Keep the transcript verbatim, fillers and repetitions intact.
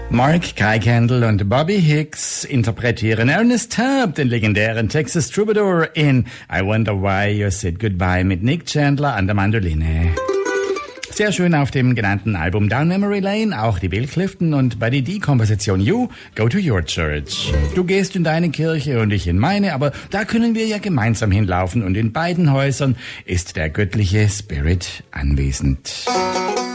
Mark Kuykendall und Bobby Hicks interpretieren Ernest Tubb, den legendären Texas Troubadour, in I Wonder Why You Said Goodbye mit Nick Chandler an der Mandoline. Sehr schön auf dem genannten Album Down Memory Lane, auch die Bill Clifton und Buddy D Komposition You Go to Your Church. Du gehst in deine Kirche und ich in meine, aber da können wir ja gemeinsam hinlaufen und in beiden Häusern ist der göttliche Spirit anwesend.